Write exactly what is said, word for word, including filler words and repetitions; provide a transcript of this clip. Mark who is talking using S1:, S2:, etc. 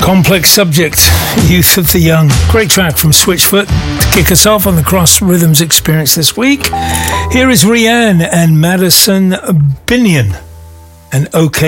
S1: Complex Subject, Youth of the Young. Great track from Switchfoot to kick us off on the Cross Rhythms experience this week. Here is Rianne and Madison Binion and OK